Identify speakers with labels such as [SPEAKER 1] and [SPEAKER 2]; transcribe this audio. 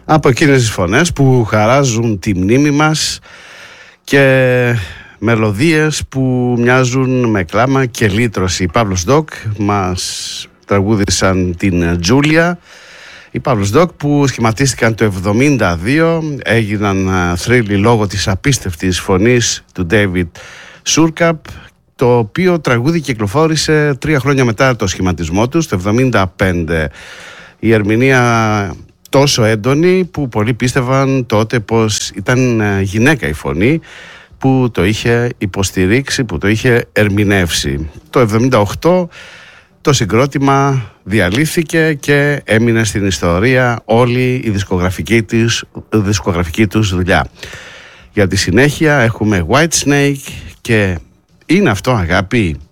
[SPEAKER 1] Από εκείνες τις φωνές που χαράζουν τη μνήμη μας και μελωδίες που μοιάζουν με κλάμα και λύτρωση. Οι Παύλος Ντοκ μας τραγούδησαν την Τζούλια. Οι Παύλος Ντοκ που σχηματίστηκαν το 1972, έγιναν θρύλοι λόγω της απίστευτης φωνής του David Surkamp, το οποίο τραγούδι κυκλοφόρησε 3 χρόνια μετά το σχηματισμό τους, το 1975. Η ερμηνεία τόσο έντονη που πολλοί πίστευαν τότε πως ήταν γυναίκα η φωνή που το είχε υποστηρίξει, που το είχε ερμηνεύσει. Το 1978 το συγκρότημα διαλύθηκε και έμεινε στην ιστορία όλη η δισκογραφική τους δουλειά. Για τη συνέχεια έχουμε Whitesnake και «Είναι αυτό αγάπη?»